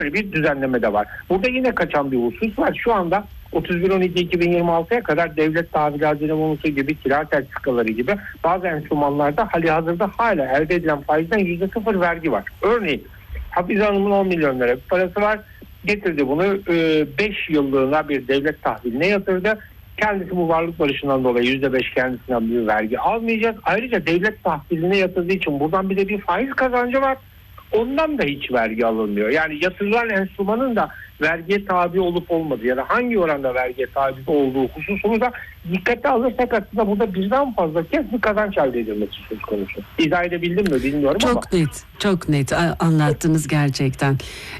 böyle bir düzenleme de var. Burada yine kaçan bir husus var. Şu anda 31.12.2026'ya kadar devlet tahvilatı bonusu gibi, kira sertifikaları gibi bazı enstrümanlarda halihazırda hala elde edilen faizden %0 vergi var. Örneğin Hafize Hanım'ın 10 milyon lira bir parası var. Getirdi bunu 5 yıllığına bir devlet tahviline yatırdı. Kendisi bu varlık barışından dolayı %5 kendisinden bir vergi almayacak. Ayrıca devlet tahviline yatırdığı için buradan bir de bir faiz kazancı var. Ondan da hiç vergi alınmıyor. Yani yatırılan enstrümanın da vergiye tabi olup olmadığı ya da hangi oranda vergiye tabi olduğu hususunu da dikkate alırsak aslında burada birden fazla kez bir kazanç elde edilmesi söz konusu. İzah edebildim mi bilmiyorum ama. Çok net anlattınız gerçekten.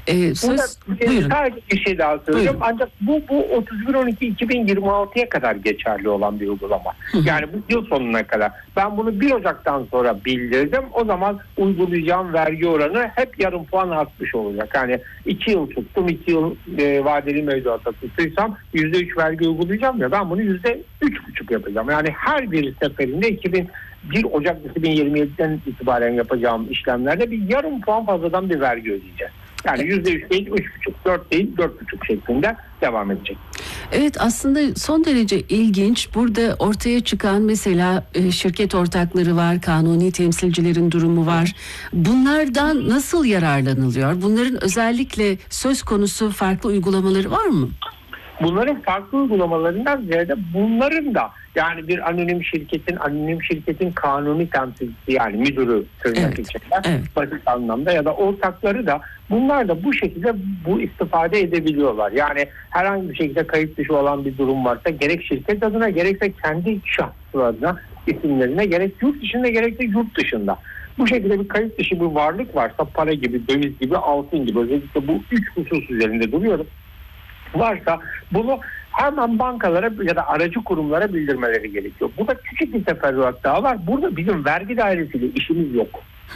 Buyurun. Sadece bir şey daha söyleyeceğim. Ancak bu 31.12.2026'ya kadar geçerli olan bir uygulama. Yani bu yıl sonuna kadar. Ben bunu 1 Ocak'tan sonra bildirdim. O zaman uygulayacağım vergi oranı hep yarım puan artmış olacak. Yani 2 yıl tuttum, 2 yıl vadeli mevduata tuttuysam %3 vergi uygulayacağım ya, ben bunu %3,5 yapacağım. Yani her bir seferinde 1 Ocak 2027'den itibaren yapacağım işlemlerde bir yarım puan fazladan bir vergi ödeyeceğiz. Yani %3 değil, 3,5, 4 değil, 4,5 şeklinde devam edecek. Evet, aslında son derece ilginç. Burada ortaya çıkan mesela şirket ortakları var, kanuni temsilcilerin durumu var. Bunlardan nasıl yararlanılıyor? Bunların özellikle söz konusu farklı uygulamaları var mı? Bunların farklı uygulamalarından ziyade bunların da yani bir anonim şirketin kanuni temsilcisi, yani müdürü tırnak içinde basit anlamda, ya da ortakları da bunlar da bu şekilde bu istifade edebiliyorlar. Yani herhangi bir şekilde kayıt dışı olan bir durum varsa gerek şirket adına gerekse kendi şahsı adına isimlerine, gerek yurt içinde gerekse yurt dışında. Bu şekilde bir kayıt dışı bir varlık varsa, para gibi, döviz gibi, altın gibi, özellikle bu 3 husus üzerinde duruyoruz. Varsa bunu hemen bankalara ya da aracı kurumlara bildirmeleri gerekiyor. Burada küçük bir teferruat daha var. Burada bizim vergi dairesiyle işimiz yok.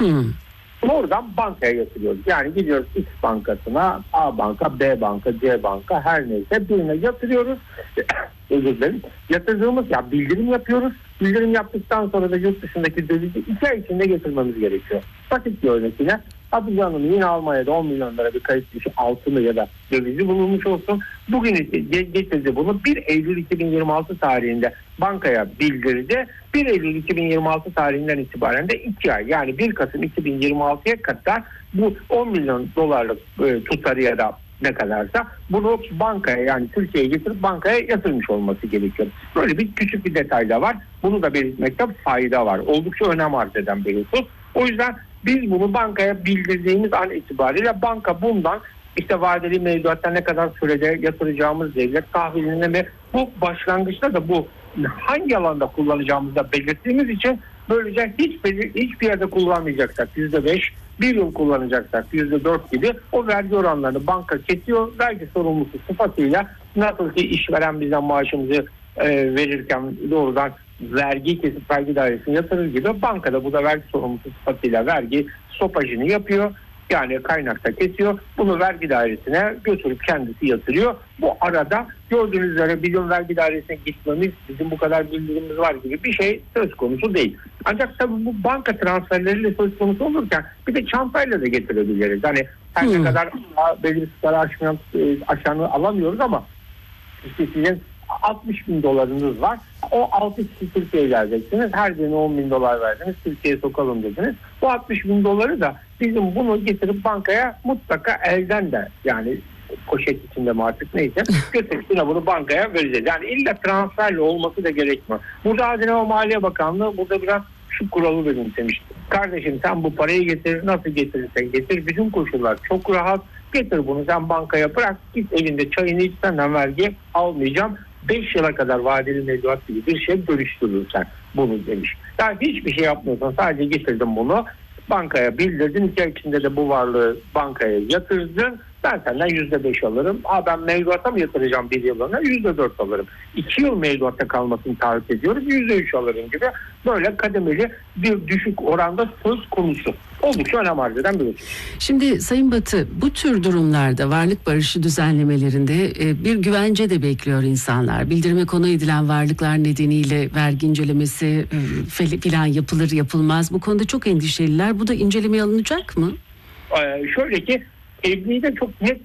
Oradan bankaya yatırıyoruz. Yani gidiyoruz X bankasına, A banka, B banka, C banka, her neyse birine yatırıyoruz. Özür dilerim. Yatırdığımız, bildirim yapıyoruz. Bildirim yaptıktan sonra da yurt dışındaki dövizi 2 ay içinde getirmemiz gerekiyor. Basit bir örnekine, Hafize Hanım yine Almanya'da 10 milyon lira bir kayıt dışı altını ya da dövizi bulunmuş olsun. Bugün getirdi bunu 1 Eylül 2026 tarihinde bankaya bildirdi. 1 Eylül 2026 tarihinden itibaren de 2 ay, yani 1 Kasım 2026'ya kadar bu 10 milyon dolarlık tutarı ya da ne kadarsa bunu bankaya, yani Türkiye'ye getirip bankaya yatırmış olması gerekiyor. Böyle bir küçük bir detay da var. Bunu da belirtmekte fayda var. Oldukça önem arz eden bir husus. O yüzden biz bunu bankaya bildirdiğimiz an itibariyle banka bundan işte vadeli mevduatta ne kadar sürede yatıracağımız devlet tahviline mi, bu başlangıçta da bu hangi alanda kullanacağımızı da belirttiğimiz için böylece hiçbir yerde kullanmayacaksak %5, bir yıl kullanacaksak %4 gibi o vergi oranlarını banka kesiyor. Vergi sorumlusu sıfatıyla nasıl ki işveren bizden maaşımızı verirken doğrudan vergi kesip vergi dairesine yatırır gibi, bankada bu da vergi sorumlusu sıfatıyla vergi stopajını yapıyor. Yani kaynakta kesiyor. Bunu vergi dairesine götürüp kendisi yatırıyor. Bu arada gördüğünüz üzere bizim vergi dairesine gitmemiz, bizim bu kadar bildirimimiz var gibi bir şey söz konusu değil. Ancak tabii bu banka transferleriyle söz konusu olurken bir de çantayla da getirebiliriz. Hani her ne kadar belirli tutarı aşağını alamıyoruz ama işte sizin 60 bin dolarınız var. O 6 kişi Türkiye'ye geleceksiniz. Her birine 10 bin dolar verdiniz. Türkiye'ye sokalım dediniz. Bu 60 bin doları da bizim bunu getirip bankaya mutlaka elden de, yani poşet içinde mi artık neyse, götürüp bunu bankaya vereceğiz. Yani illa transferle olması da gerekmiyor. Burada Hazine ve Maliye Bakanlığı burada biraz şu kuralı benimsemiş. Kardeşim sen bu parayı getir, nasıl getirirsen getir. Bütün koşullar çok rahat. Getir bunu sen bankaya bırak. Git evinde çayını iç, senden vergi almayacağım. 5 yıla kadar vadeli mevduat gibi bir şey dönüştürürsen bunu demiş. Yani hiçbir şey yapmıyorsan sadece getirdin bunu bankaya bildirdin. 2 ay içinde de bu varlığı bankaya yatırdın. Ben senden %5 alırım. Ben mevduata mı yatıracağım bir yılına? %4 alırım. 2 yıl mevduatta kalmasını taahhüt ediyoruz. %3 alırım gibi böyle kademeli bir düşük oranda söz konusu. Oldukça önem arz eden bir şey. Şimdi Sayın Batı, bu tür durumlarda varlık barışı düzenlemelerinde bir güvence de bekliyor insanlar. Bildirime konu edilen varlıklar nedeniyle vergi incelemesi filan yapılır yapılmaz. Bu konuda çok endişeliler. Bu da incelemeye alınacak mı? Şöyle ki tebliğde çok net